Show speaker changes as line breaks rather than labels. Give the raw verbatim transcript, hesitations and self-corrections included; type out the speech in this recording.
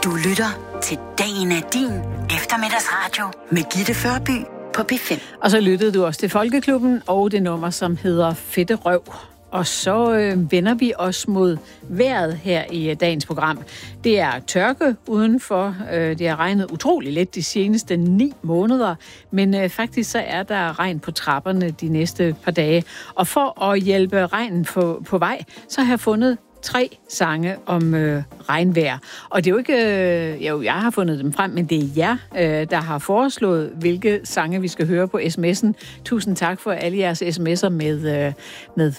Du lytter til Dagen er din eftermiddagsradio med Gitte Førby på P fem.
Og så lyttede du også til Folkeklubben og det nummer, som hedder Fedte Røv. Og så øh, vender vi os mod vejret her i øh, dagens program. Det er tørke udenfor. Øh, det har regnet utrolig lidt de seneste ni måneder. Men øh, faktisk så er der regn på trapperne de næste par dage. Og for at hjælpe regnen på, på vej, så har jeg fundet tre sange om øh, regnvejr. Og det er jo ikke... Øh, jo, jeg har fundet dem frem, men det er jer, øh, der har foreslået, hvilke sange vi skal høre på sms'en. Tusind tak for alle jeres sms'er med, øh, med